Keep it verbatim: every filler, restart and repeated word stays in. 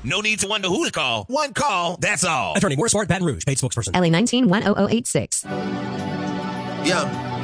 No need to wonder who to call. One call, that's all. Attorney Morris Ward, Baton Rouge, paid spokesperson. L A nineteen one oh oh eight six. Yeah.